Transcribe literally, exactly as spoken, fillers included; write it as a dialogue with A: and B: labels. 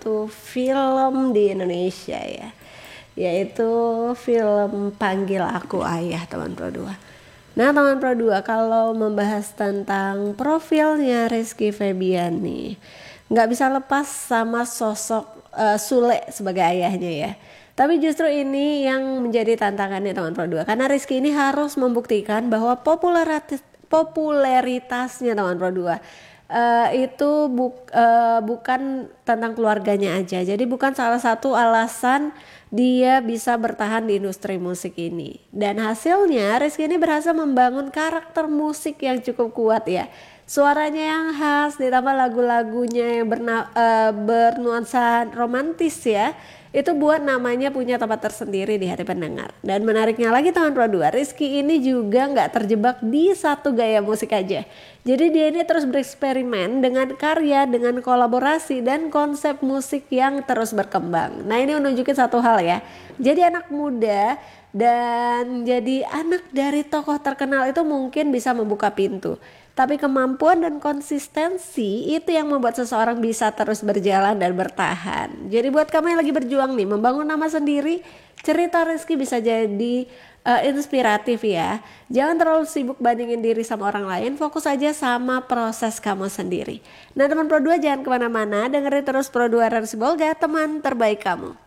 A: satu film di Indonesia ya, yaitu film Panggil Aku Ayah, teman Pro dua. Nah teman Pro dua, kalau membahas tentang profilnya Rizky Febian nih, nggak bisa lepas sama sosok uh, Sule sebagai ayahnya ya. Tapi justru ini yang menjadi tantangannya teman Pro dua, karena Rizky ini harus membuktikan bahwa popularitas popularitasnya teman Pro dua uh, itu buk, uh, bukan tentang keluarganya aja. Jadi bukan salah satu alasan dia bisa bertahan di industri musik ini. Dan hasilnya Rizky ini berhasil membangun karakter musik yang cukup kuat ya. Suaranya yang khas ditambah lagu-lagunya yang berna, uh, bernuansa romantis ya. Itu buat namanya punya tempat tersendiri di hati pendengar. Dan menariknya lagi teman Pro dua, Rizky ini juga gak terjebak di satu gaya musik aja. Jadi dia ini terus bereksperimen dengan karya, dengan kolaborasi dan konsep musik yang terus berkembang. Nah ini menunjukin satu hal ya. Jadi anak muda dan jadi anak dari tokoh terkenal itu mungkin bisa membuka pintu. Tapi kemampuan dan konsistensi itu yang membuat seseorang bisa terus berjalan dan bertahan. Jadi buat kamu yang lagi berjuang nih membangun nama sendiri, cerita Rizky bisa jadi uh, inspiratif ya. Jangan terlalu sibuk bandingin diri sama orang lain, fokus aja sama proses kamu sendiri. Nah teman Pro dua jangan kemana-mana, dengerin terus Pro dua Ransi Bolga, teman terbaik kamu.